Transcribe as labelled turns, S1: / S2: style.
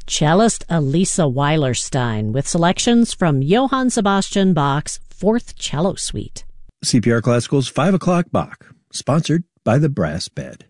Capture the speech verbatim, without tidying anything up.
S1: cellist Elisa Weilerstein with selections from Johann Sebastian Bach's Fourth Cello Suite.
S2: C P R Classical's five o'clock Bach, sponsored by the Brass Bed.